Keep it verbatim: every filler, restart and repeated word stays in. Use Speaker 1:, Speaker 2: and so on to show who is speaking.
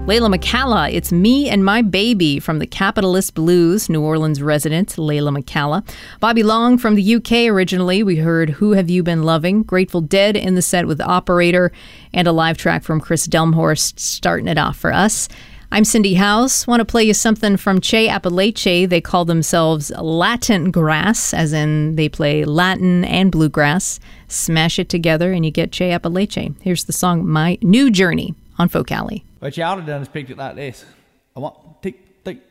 Speaker 1: Layla McCalla, It's Me and My Baby from the Capitalist Blues, New Orleans resident Layla McCalla. Bobby Long from the U K originally. We heard Who Have You Been Loving? Grateful Dead in the set with Operator, and a live track from Chris Delmhorst starting it off for us. I'm Cindy House. Want to play you something from Che Apalache. They call themselves Latin Grass, as in they play Latin and bluegrass. Smash it together and you get Che Apalache. Here's the song My New Journey on Folk Alley.
Speaker 2: What you ought to done is picked it like this. I want tick, tick,